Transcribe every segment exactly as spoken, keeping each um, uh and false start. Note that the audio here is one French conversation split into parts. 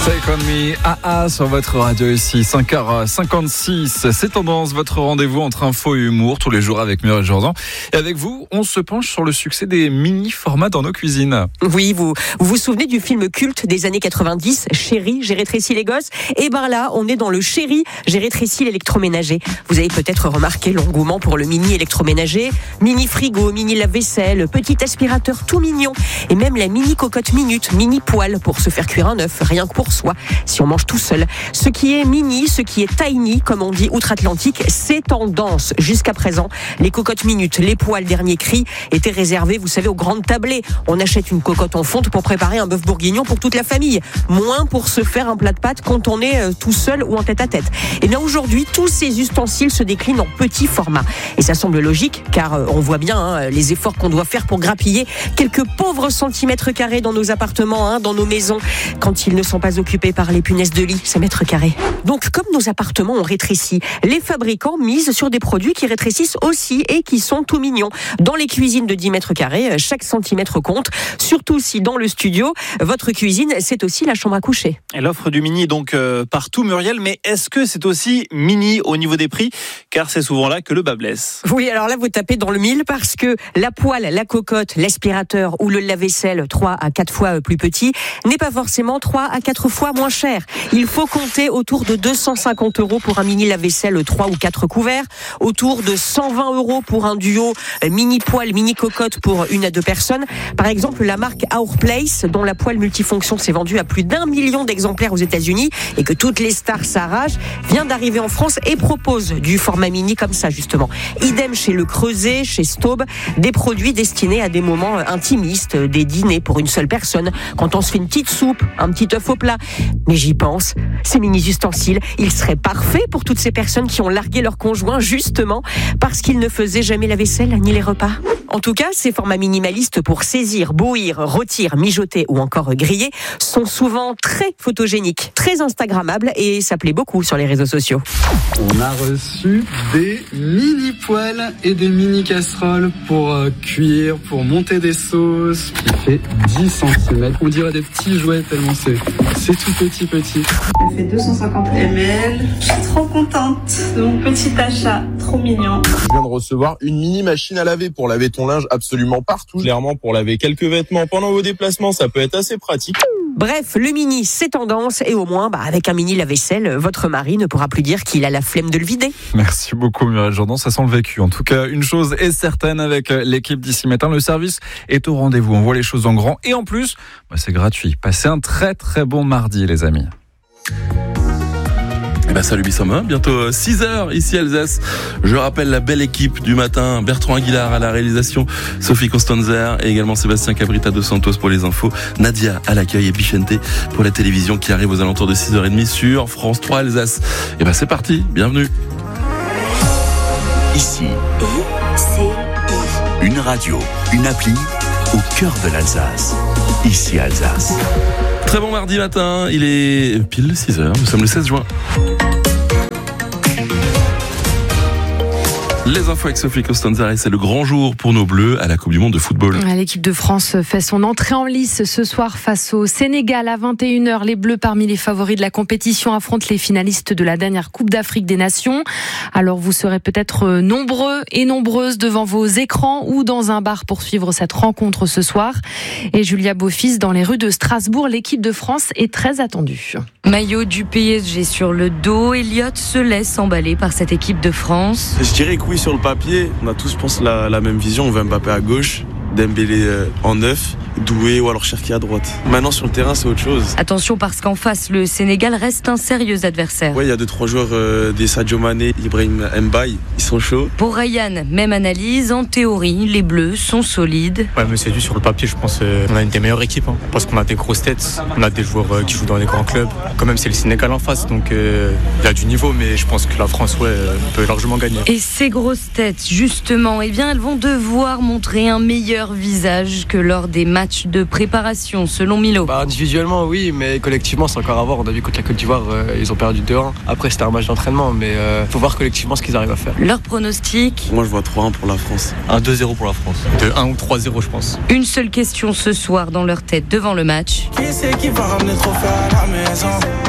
Take on me, A A sur votre radio ici, cinq heures cinquante-six. C'est Tendance, votre rendez-vous entre info et humour, tous les jours avec Muriel Jourdan. Et avec vous, on se penche sur le succès des mini-formats dans nos cuisines. Oui, vous vous, vous souvenez du film culte des années quatre-vingt-dix, Chérie, j'ai rétréci les gosses? Et ben là, on est dans le Chérie, j'ai rétréci l'électroménager. Vous avez peut-être remarqué l'engouement pour le mini électroménager, mini frigo, mini lave-vaisselle, petit aspirateur tout mignon, et même la mini cocotte minute, mini poêle pour se faire cuire un œuf, rien que pour soi, si on mange tout seul. Ce qui est mini, ce qui est tiny, comme on dit outre-Atlantique, c'est tendance. Jusqu'à présent, les cocottes minutes, les poêles dernier cri, étaient réservés, vous savez, aux grandes tablées. On achète une cocotte en fonte pour préparer un bœuf bourguignon pour toute la famille. Moins pour se faire un plat de pâtes quand on est tout seul ou en tête-à-tête. Et bien aujourd'hui, tous ces ustensiles se déclinent en petits formats. Et ça semble logique, car on voit bien hein, les efforts qu'on doit faire pour grappiller quelques pauvres centimètres carrés dans nos appartements, hein, dans nos maisons, quand ils ne sont pas occupés par les punaises de lit, ces mètres carrés. Donc, comme nos appartements ont rétréci, les fabricants misent sur des produits qui rétrécissent aussi et qui sont tout mignons. Dans les cuisines de dix mètres carrés, chaque centimètre compte, surtout si dans le studio, votre cuisine, c'est aussi la chambre à coucher. Et l'offre du mini est donc euh, partout, Muriel, mais est-ce que c'est aussi mini au niveau des prix? Car c'est souvent là que le bas blesse. Oui, alors là, vous tapez dans le mille parce que la poêle, la cocotte, l'aspirateur ou le lave-vaisselle trois à quatre fois plus petit n'est pas forcément trois à quatre fois moins cher. Il faut compter autour de deux cent cinquante euros pour un mini lave-vaisselle trois ou quatre couverts, autour de cent vingt euros pour un duo mini poêle, mini cocotte pour une à deux personnes. Par exemple, la marque Our Place, dont la poêle multifonction s'est vendue à plus d'un million d'exemplaires aux États-Unis et que toutes les stars s'arrachent, vient d'arriver en France et propose du format mini comme ça justement. Idem chez Le Creuset, chez Staub, des produits destinés à des moments intimistes, des dîners pour une seule personne, quand on se fait une petite soupe, un petit œuf au plat. Mais j'y pense, ces mini-ustensiles, ils seraient parfaits pour toutes ces personnes qui ont largué leur conjoint justement parce qu'ils ne faisaient jamais la vaisselle ni les repas. En tout cas, ces formats minimalistes pour saisir, bouillir, rôtir, mijoter ou encore griller sont souvent très photogéniques, très instagrammables et ça plaît beaucoup sur les réseaux sociaux. On a reçu des mini poêles et des mini casseroles pour euh, cuire, pour monter des sauces. Il fait dix centimètres. On dirait des petits jouets tellement c'est, c'est tout petit petit. Elle fait deux cent cinquante millilitres. Je suis trop contente de mon petit achat, trop mignon. Je viens de recevoir une mini machine à laver pour laver ton linge absolument partout. Clairement, pour laver quelques vêtements pendant vos déplacements, ça peut être assez pratique. Bref, le mini, c'est tendance et au moins, bah, avec un mini lave-vaisselle, votre mari ne pourra plus dire qu'il a la flemme de le vider. Merci beaucoup Muriel Jourdan, ça sent le vécu. En tout cas, une chose est certaine avec l'équipe d'ici matin, le service est au rendez-vous. On voit les choses en grand et en plus, bah, c'est gratuit. Passez un très très bon mardi les amis. Eh ben salut Bissoma, bientôt six heures ici Alsace. Je rappelle la belle équipe du matin, Bertrand Aguilar à la réalisation, Sophie Constanzer et également Sébastien Cabrita dos Santos pour les infos, Nadia à l'accueil et Bichente pour la télévision qui arrive aux alentours de six heures trente sur France trois Alsace. Eh ben c'est parti, bienvenue. Ici, une radio, une appli au cœur de l'Alsace. Ici Alsace. Très bon mardi matin, il est pile six heures, nous sommes le seize juin. Les infos avec Sophie Costanza et c'est le grand jour pour nos Bleus à la Coupe du Monde de football. L'équipe de France fait son entrée en lice ce soir face au Sénégal à vingt et une heures. Les Bleus, parmi les favoris de la compétition, affrontent les finalistes de la dernière Coupe d'Afrique des Nations. Alors vous serez peut-être nombreux et nombreuses devant vos écrans ou dans un bar pour suivre cette rencontre ce soir. Et Julia Beaufils, dans les rues de Strasbourg, l'équipe de France est très attendue. Maillot du P S G sur le dos, Elliott se laisse emballer par cette équipe de France. Je dirais que oui, sur le papier, on a tous, je pense, la, la même vision. On veut Mbappé à gauche, Dembélé euh, en neuf, Doué ou alors Cherki à droite. Maintenant sur le terrain c'est autre chose. Attention parce qu'en face le Sénégal reste un sérieux adversaire. Ouais, il y a deux trois joueurs euh, des Sadio Mané, Ibrahim Mbaye, ils sont chauds. Pour Ryan, même analyse, en théorie les Bleus sont solides. Ouais, mais c'est dû sur le papier, je pense euh, on a une des meilleures équipes hein, parce qu'on a des grosses têtes, on a des joueurs euh, qui jouent dans des grands clubs. Quand même c'est le Sénégal en face donc euh, il y a du niveau mais je pense que la France ouais euh, peut largement gagner. Et ces grosses têtes justement, eh bien elles vont devoir montrer un meilleur visage que lors des matchs match de préparation selon Milo. Bah, individuellement oui, mais collectivement c'est encore à voir. On a vu contre la Côte d'Ivoire, euh, ils ont perdu deux un. Après c'était un match d'entraînement, mais il euh, faut voir collectivement ce qu'ils arrivent à faire. Leur pronostic? Moi je vois trois un pour la France. un deux zéro pour la France. deux un ou trois zéro je pense. Une seule question ce soir dans leur tête devant le match. Qui c'est qui va ramener le trophée à la maison?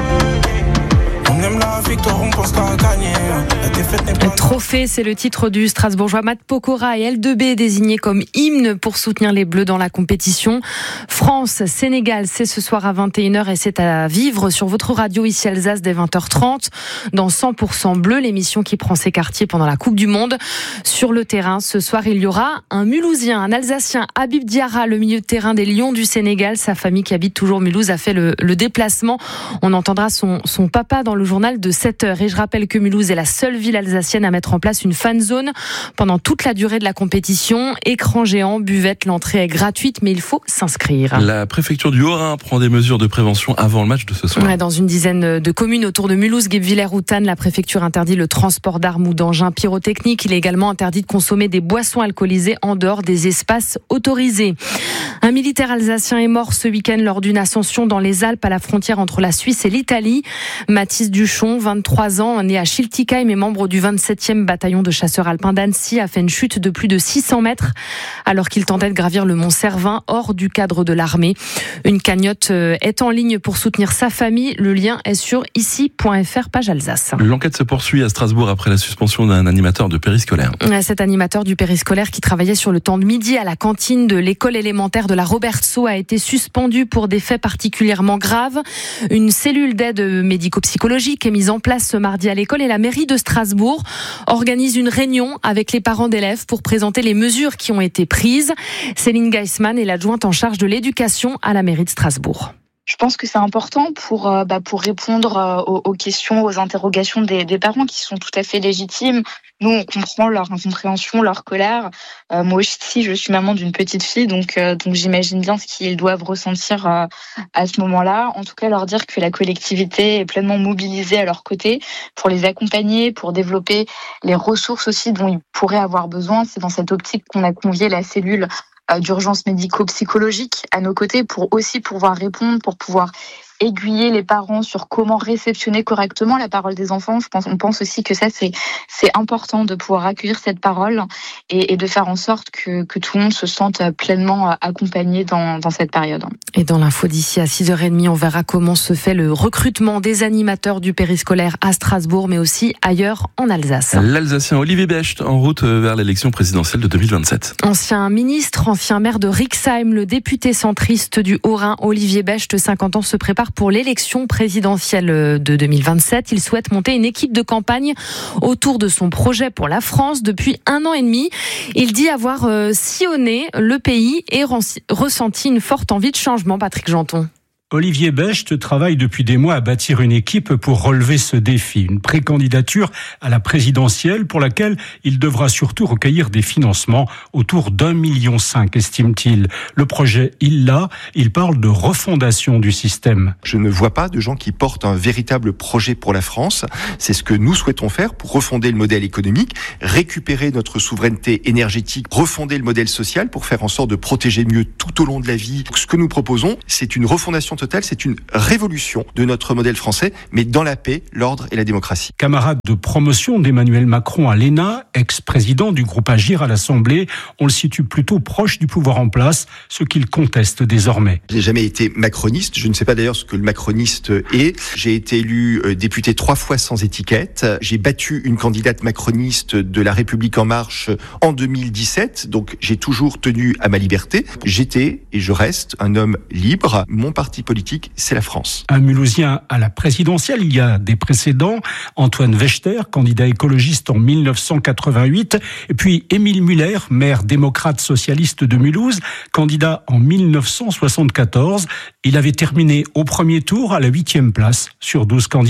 On aime la victoire, on pense qu'à gagner. La défaite n'est pas... Trophée, c'est le titre du Strasbourgeois Matt Pokora et L deux B désignés comme hymne pour soutenir les Bleus dans la compétition. France-Sénégal, c'est ce soir à vingt et une heures et c'est à vivre sur votre radio ici Alsace dès vingt heures trente dans cent pour cent Bleu, l'émission qui prend ses quartiers pendant la Coupe du Monde. Sur le terrain, ce soir, il y aura un Mulhousien, un Alsacien, Habib Diarra, le milieu de terrain des Lions du Sénégal. Sa famille qui habite toujours Mulhouse a fait le, le déplacement. On entendra son, son papa dans le journal de sept heures. Et je rappelle que Mulhouse est la seule ville alsacienne à mettre en place une fan zone pendant toute la durée de la compétition. Écran géant, buvette, l'entrée est gratuite, mais il faut s'inscrire. La préfecture du Haut-Rhin prend des mesures de prévention avant le match de ce soir. Ouais, dans une dizaine de communes autour de Mulhouse, Guebwiller ou Thann, la préfecture interdit le transport d'armes ou d'engins pyrotechniques. Il est également interdit de consommer des boissons alcoolisées en dehors des espaces autorisés. Un militaire alsacien est mort ce week-end lors d'une ascension dans les Alpes à la frontière entre la Suisse et l'Italie. Mathis Duchon, vingt-trois ans, né à Schiltigheim et membre du vingt-septième bataillon de chasseurs alpins d'Annecy, a fait une chute de plus de six cents mètres alors qu'il tentait de gravir le mont Cervin hors du cadre de l'armée. Une cagnotte est en ligne pour soutenir sa famille. Le lien est sur ici point f r, page Alsace. L'enquête se poursuit à Strasbourg après la suspension d'un animateur de périscolaire. Cet animateur du périscolaire qui travaillait sur le temps de midi à la cantine de l'école élémentaire de la Robertsau a été suspendu pour des faits particulièrement graves. Une cellule d'aide médico-psychologique est mise en place ce mardi à l'école et la mairie de Strasbourg organise une réunion avec les parents d'élèves pour présenter les mesures qui ont été prises. Céline Geisman est l'adjointe en charge de l'éducation à la mairie de Strasbourg. Je pense que c'est important pour euh, bah, pour répondre euh, aux, aux questions, aux interrogations des, des parents qui sont tout à fait légitimes. Nous, on comprend leur incompréhension, leur colère. Euh, moi aussi, je suis maman d'une petite fille, donc euh, donc j'imagine bien ce qu'ils doivent ressentir euh, à ce moment-là. En tout cas, leur dire que la collectivité est pleinement mobilisée à leur côté pour les accompagner, pour développer les ressources aussi dont ils pourraient avoir besoin. C'est dans cette optique qu'on a convié la cellule d'urgence médico-psychologique à nos côtés pour aussi pouvoir répondre, pour pouvoir aiguiller les parents sur comment réceptionner correctement la parole des enfants. Je pense, on pense aussi que ça, c'est, c'est important de pouvoir accueillir cette parole et, et de faire en sorte que, que tout le monde se sente pleinement accompagné dans, dans cette période. Et dans l'info d'ici à six heures trente, on verra comment se fait le recrutement des animateurs du périscolaire à Strasbourg, mais aussi ailleurs en Alsace. L'Alsacien Olivier Becht en route vers l'élection présidentielle de deux mille vingt-sept. Ancien ministre, ancien maire de Rixheim, le député centriste du Haut-Rhin, Olivier Becht, cinquante ans, se prépare pour l'élection présidentielle de deux mille vingt-sept. Il souhaite monter une équipe de campagne autour de son projet pour la France depuis un an et demi. Il dit avoir euh, sillonné le pays et ressenti une forte envie de changement. Patrick Janton. Olivier Becht travaille depuis des mois à bâtir une équipe pour relever ce défi. Une précandidature à la présidentielle pour laquelle il devra surtout recueillir des financements autour d'un million cinq, estime-t-il. Le projet, il l'a, il parle de refondation du système. Je ne vois pas de gens qui portent un véritable projet pour la France. C'est ce que nous souhaitons faire pour refonder le modèle économique, récupérer notre souveraineté énergétique, refonder le modèle social pour faire en sorte de protéger mieux tout au long de la vie. Ce que nous proposons, c'est une refondation totale, c'est une révolution de notre modèle français, mais dans la paix, l'ordre et la démocratie. Camarade de promotion d'Emmanuel Macron à l'E N A, ex-président du groupe Agir à l'Assemblée, on le situe plutôt proche du pouvoir en place, ce qu'il conteste désormais. J'ai jamais été macroniste, je ne sais pas d'ailleurs ce que le macroniste est. J'ai été élu député trois fois sans étiquette. J'ai battu une candidate macroniste de La République En Marche en deux mille dix-sept, donc j'ai toujours tenu à ma liberté. J'étais et je reste un homme libre. Mon parti politique, c'est la France. Un Mulhousien à la présidentielle, il y a des précédents. Antoine Wechter, candidat écologiste en mille neuf cent quatre-vingt-huit. Et puis Émile Muller, maire démocrate socialiste de Mulhouse, candidat en mille neuf cent soixante-quatorze. Il avait terminé au premier tour à la huitième place sur douze candidats.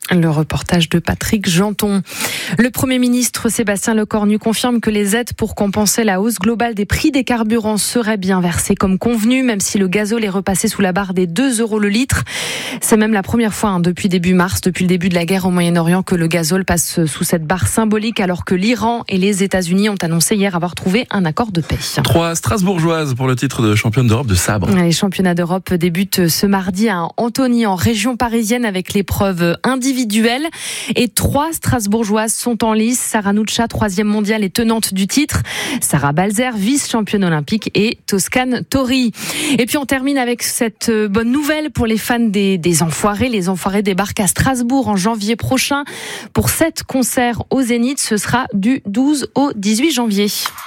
Le reportage de Patrick Janton. Le Premier ministre Sébastien Lecornu confirme que les aides pour compenser la hausse globale des prix des carburants seraient bien versées comme convenu, même si le gazole est repassé sous la barre des deux euros le litre. C'est même la première fois hein, depuis début mars, depuis le début de la guerre au Moyen-Orient, que le gazole passe sous cette barre symbolique, alors que l'Iran et les États-Unis ont annoncé hier avoir trouvé un accord de paix. Trois Strasbourgeoises pour le titre de championne d'Europe de sabre. Les championnats d'Europe débutent ce mardi à Antony, en région parisienne, avec l'épreuve individuelle. Et trois Strasbourgeoises sont en lice. Sarah Nuccia, troisième mondiale et tenante du titre. Sarah Balzer, vice-championne olympique. Et Toscane Tori. Et puis on termine avec cette bonne nouvelle pour les fans des, des Enfoirés. Les Enfoirés débarquent à Strasbourg en janvier prochain pour sept concerts au Zénith. Ce sera du douze au dix-huit janvier.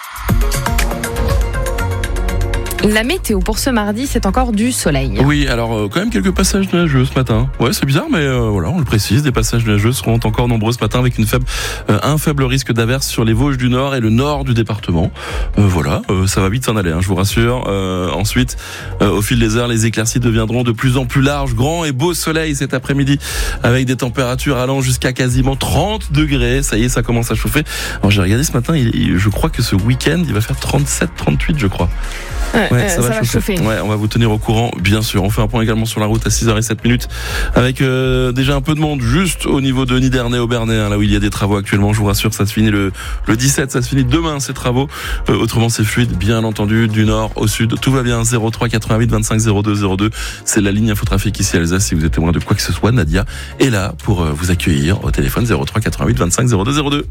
La météo pour ce mardi, c'est encore du soleil. Oui, alors euh, quand même quelques passages nuageux ce matin. Ouais, c'est bizarre, mais euh, voilà, on le précise. Des passages nuageux seront encore nombreux ce matin, avec une faible, euh, un faible risque d'averse sur les Vosges du Nord et le nord du département. Euh, voilà, euh, ça va vite s'en aller, hein, je vous rassure. Euh, ensuite, euh, au fil des heures, les éclaircies deviendront de plus en plus larges. Grand et beau soleil cet après-midi, avec des températures allant jusqu'à quasiment trente degrés. Ça y est, ça commence à chauffer. Alors j'ai regardé ce matin, il, il, je crois que ce week-end, il va faire trente-sept, trente-huit, je crois. Ouais, ouais, euh, ça, va, ça va chauffer. Ouais, on va vous tenir au courant, bien sûr. On fait un point également sur la route à six heures zéro sept minutes, avec euh, déjà un peu de monde juste au niveau de Nidernais-Aubernais, hein, là où il y a des travaux actuellement. Je vous rassure, ça se finit le, le dix-sept, ça se finit demain ces travaux. Euh, autrement, c'est fluide, bien entendu, du nord au sud. Tout va bien. zéro trois quatre-vingt-huit vingt-cinq zéro deux zéro deux. C'est la ligne Infotrafic ici à Alsace. Si vous êtes témoin de quoi que ce soit, Nadia est là pour euh, vous accueillir au téléphone zéro trois quatre-vingt-huit vingt-cinq zéro deux zéro deux.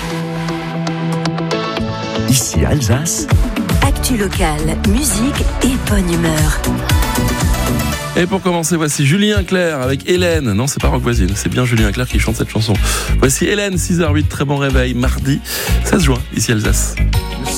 Ici Alsace. Actu locale, musique et bonne humeur. Et pour commencer, voici Julien Clerc avec Hélène. Non, c'est pas Rock Voisine, c'est bien Julien Clerc qui chante cette chanson. Voici Hélène, six heures huit, très bon réveil, mardi seize juin, ici Alsace.